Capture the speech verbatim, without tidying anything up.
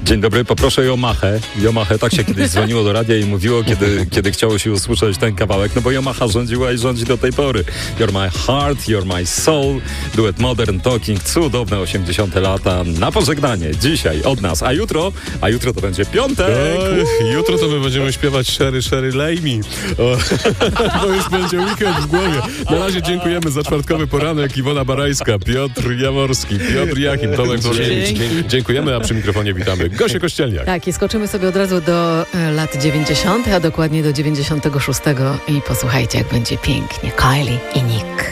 Dzień dobry, poproszę Yamahę. Yamaha, tak się kiedyś dzwoniło do radia i mówiło, kiedy, kiedy chciało się usłyszeć ten kawałek, no bo Yamaha rządziła i rządzi do tej pory. You're my heart, you're my soul, duet Modern Talking, cudowne osiemdziesiąte lata na pożegnanie dzisiaj od nas, a jutro, a jutro to będzie piątek. Oj, jutro to my będziemy śpiewać Sherry, Sherry, lay me. O, bo już będzie weekend w głowie. Na razie dziękujemy za czwartkowy poranek. Iwona Barajska, Piotr Jaworski, Piotr Jachim, Tomek Dworkiewicz. Dziękujemy, a przy mikrofonie witamy Gosię Kościelniak. Tak, i skoczymy sobie od razu do e, lat dziewięćdziesiątych, a dokładnie do dziewięćdziesiątego szóstego i posłuchajcie, jak będzie pięknie. Kylie i Nick.